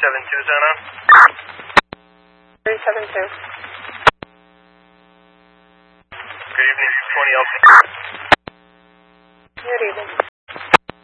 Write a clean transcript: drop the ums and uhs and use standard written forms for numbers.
372, is that on? 372. Good evening, 20 Alpha. Good evening.